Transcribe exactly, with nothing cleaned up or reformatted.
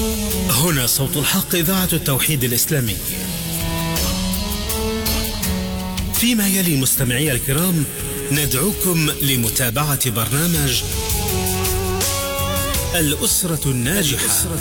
هنا صوت الحق، إذاعة التوحيد الإسلامي. فيما يلي مستمعي الكرام ندعوكم لمتابعة برنامج الأسرة الناجحة.